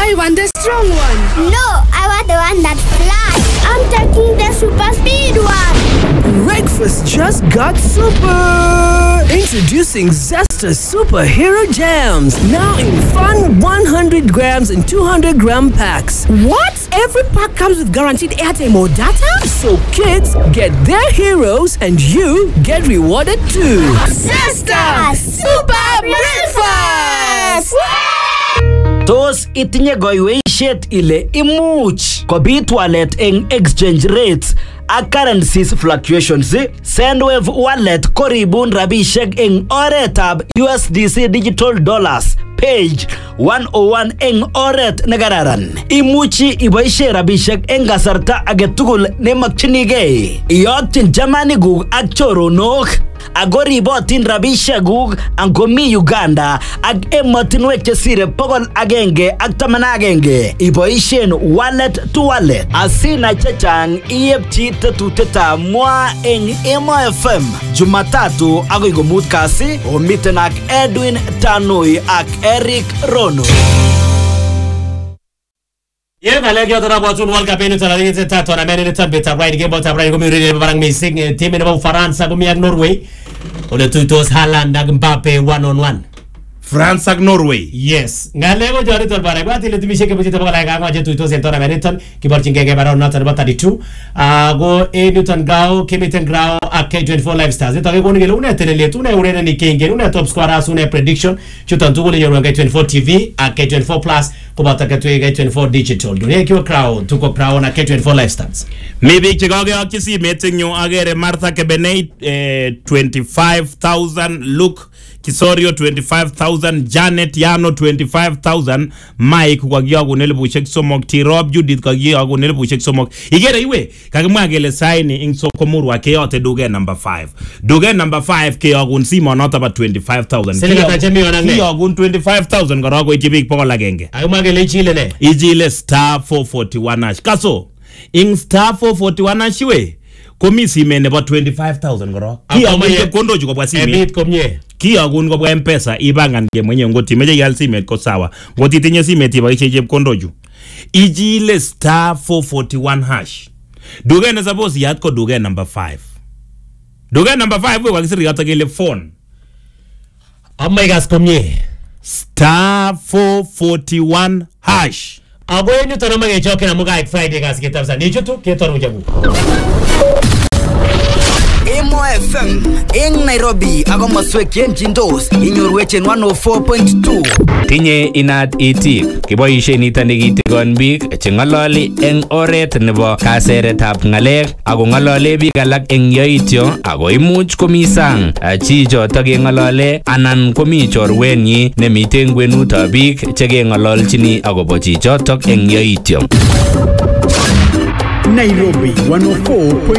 I want the strong one. No, I want the one that flies. I'm taking the super speed one. Breakfast just got super! Introducing Zesta Superhero Jams. Now in fun 100 grams and 200 gram packs. What? Every pack comes with guaranteed airtime or data? So kids get their heroes and you get rewarded too. Zesta Super Breakfast! Tos itinye goiweishet ile imuch kobit walet eng exchange rates ak currencies fluctuations. Sendwave wallet koribun rabishek eng oretab USDC digital dollars page 101 eng oret negararan. Imuchi iboishe rabishek eng kasarta agetugul nemakchinigei. Iyokyin chamanikuk ak choronok. Ako ribotin rabishekuk angomi Uganda ak emotinwek chesire 111 iboishen wallet to wallet. Asina chechang iepchi tetutetab mwa eng Emo FM Jumatatu agoi komut kasi omiten ak Edwin Tanui ak Eric Rono. Ye kale kyo tara botun World Cup inu tara dinse tatu na meni tambeta right game bota right gomi rede barang missing team ina Faransa gomi ak Norway. Ole tuitos Haaland ak Mbappe 1-on-1. France ak Norway. Yes. Ngale go jori tor bare ba tile timishe ke bujita bala ga ga tuitos entora Meriton kiborchin gege baron not about 32. Go e Newton Gao Kimiten Grau ak K24 Lifestyles. Ito ke koni gele una telele tuna urene ni kenge una top scorer asune prediction chutan tugule nyo K24 TV ak K24 Plus kubata ke K24 Digital. Dunia kiwa crowd tuko crowd na K24 Lifestyles. Maybe chikage akisi meeting nyo agere Martha Kebenei 25,000 Luke Kisorio 25,000 Janet Yano 25,000 Mike kwa giago nelebushek somok Tirob Judith kwa giago nelebushek somok igere iwe kakimwa gele saini ing sokomuru wa keyote duge number 5 duge number 5 keyogun simo not about 25,000 keyogun 25,000 korogo ichibik poko lagenge ayuma gele ichile ne ichile star 441 hash kaso ing star 441 hash we komi sime nebo 25,000 koro kiyogun chepkondo chuko bwa sime ebit komye kiyogun kobwa M-Pesa ibangan ke mwenye ngoti meje yal simet ko sawa ngoti tinye simet iboishe chepkondo chu ijile star 441 hash duge ne suppose yat ko duge number 5 duge number 5 we wakisiri yata kele phone amaigas komye star 441 hash agwe ni tano mage choke na muga Friday gas kitabsa ni chutu ketoru jabu Emo FM eng Nairobi ako maswek yenjindos inyorwechen 104.2 tinye inat itik kiboishe nitani kitikon biik chengalali eng oret nebo kaseretab ngalek ako ngalale biik alak eng yoityo ako imuch komi sang chichoto kengalale anan komi chorwenyi nemite ngwenutab biik chekengalalchini akobo chichoto eng yoityo. Nairobi 104.